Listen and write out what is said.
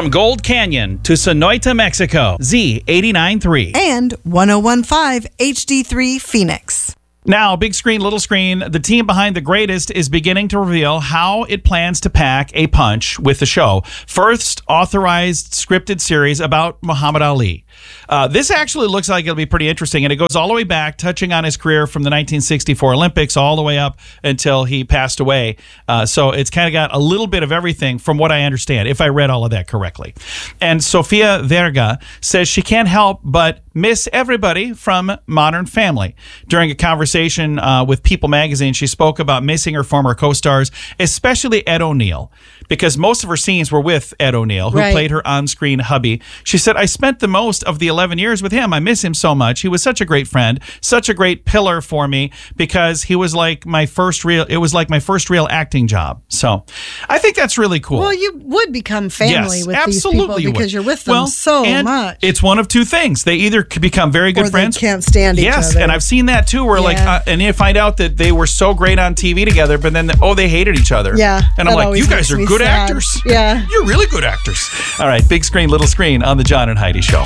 From Gold Canyon to Sonoita, Mexico, Z89.3. And 101.5 HD3 Phoenix. Now, big screen, little screen, the team behind The Greatest is beginning to reveal how it plans to pack a punch with the show. First authorized scripted series about Muhammad Ali. This actually looks like it'll be pretty interesting, and it goes all the way back, touching on his career from the 1964 Olympics all the way up until he passed away. So it's kind of got a little bit of everything from what I understand, if I read all of that correctly. And Sofia Vergara says she can't help but miss everybody from Modern Family. During a conversation with People magazine, she spoke about missing her former co-stars, especially Ed O'Neill, because most of her scenes were with Ed O'Neill, who played her on-screen hubby. She said, I spent the most of the 11 years with him. I miss him so much. He was such a great friend, such a great pillar for me, because he was like my first real acting job. So I think that's really cool. Well, you would become family with these people because you're with them and much. It's one of two things. They either become very good friends. They can't stand each other. Yes, and I've seen that too, where and you find out that they were so great on TV together, but then, they hated each other. Yeah. And I'm like, you guys are good actors. Yeah. You're really good actors. All right, big screen, little screen on the John and Heidi Show.